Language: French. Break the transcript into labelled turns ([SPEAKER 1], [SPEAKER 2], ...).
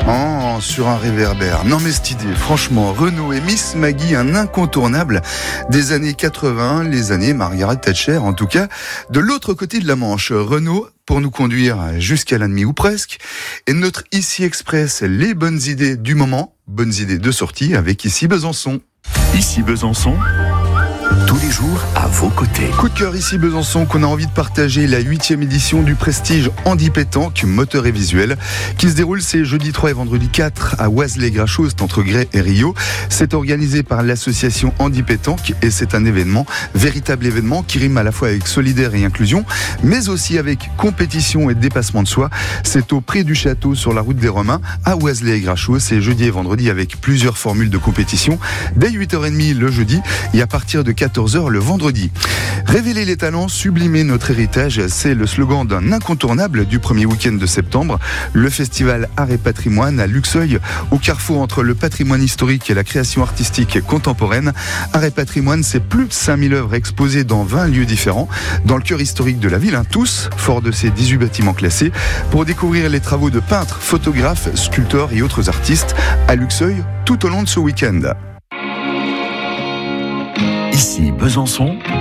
[SPEAKER 1] Oh, sur un réverbère. Non mais cette idée, franchement, Renaud et Miss Maggie, un incontournable des années 80, les années Margaret Thatcher en tout cas. De l'autre côté de la Manche, Renaud, pour nous conduire jusqu'à la nuit ou presque, et notre Ici Express, les bonnes idées du moment, bonnes idées de sortie avec Ici Besançon.
[SPEAKER 2] Ici Besançon, tous les jours à vos côtés.
[SPEAKER 1] Coup de cœur Ici Besançon qu'on a envie de partager la 8e édition du Prestige Handi Pétanque, moteur et visuel, qui se déroule ces jeudi 3 et vendredi 4 à Oiselay-Grachost entre Grès et Rio. C'est organisé par l'association Handi Pétanque et c'est un événement, véritable événement qui rime à la fois avec solidaire et inclusion, mais aussi avec compétition et dépassement de soi. C'est au Pré du Château sur la route des Romains à Oiselay-Grachost. C'est jeudi et vendredi avec plusieurs formules de compétition dès 8h30 le jeudi et à partir de 14h le vendredi. Révéler les talents, sublimer notre héritage, c'est le slogan d'un incontournable du premier week-end de septembre. Le festival Art et Patrimoine à Luxeuil, au carrefour entre le patrimoine historique et la création artistique contemporaine. Art et Patrimoine, c'est plus de 5000 œuvres exposées dans 20 lieux différents, dans le cœur historique de la ville, tous forts de ces 18 bâtiments classés, pour découvrir les travaux de peintres, photographes, sculpteurs et autres artistes à Luxeuil tout au long de ce week-end.
[SPEAKER 2] Ici Besançon,